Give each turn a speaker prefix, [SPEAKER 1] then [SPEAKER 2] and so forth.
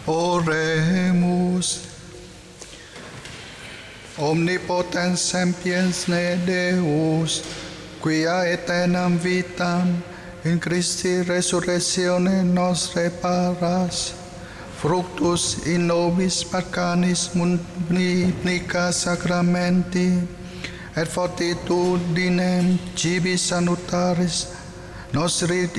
[SPEAKER 1] Oremus. Omnipotens sapiens ne Deus, quia aeternam vitam in Christi resurrectione nos reparas, fructus in nobis parcanis munifica sacramenti, et fortitudinem cibi salutaris nostri